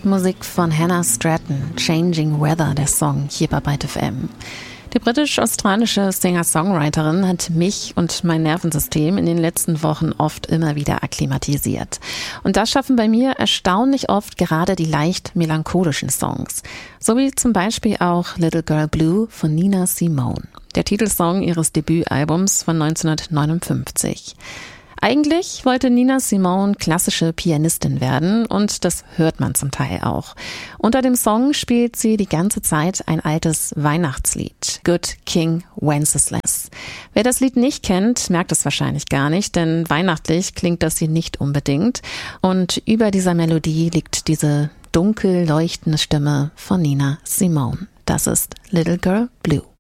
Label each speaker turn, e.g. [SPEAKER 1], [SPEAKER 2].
[SPEAKER 1] Musik von Hannah Stratton, Changing Weather, der Song hier bei Byte FM. Die britisch-australische Singer-Songwriterin hat mich und mein Nervensystem in den letzten Wochen oft immer wieder akklimatisiert. Und das schaffen bei mir erstaunlich oft gerade die leicht melancholischen Songs. So wie zum Beispiel auch Little Girl Blue von Nina Simone, der Titelsong ihres Debütalbums von 1959. Eigentlich wollte Nina Simone klassische Pianistin werden und das hört man zum Teil auch. Unter dem Song spielt sie die ganze Zeit ein altes Weihnachtslied, Good King Wenceslas. Wer das Lied nicht kennt, merkt es wahrscheinlich gar nicht, denn weihnachtlich klingt das hier nicht unbedingt. Und über dieser Melodie liegt diese dunkel leuchtende Stimme von Nina Simone. Das ist Little Girl Blue.